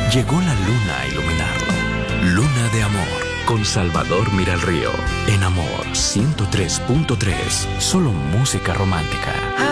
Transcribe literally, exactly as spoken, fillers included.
Llegó la luna a iluminarlo. Luna de amor con Salvador Miralrío. En Amor ciento tres punto tres. Solo música romántica.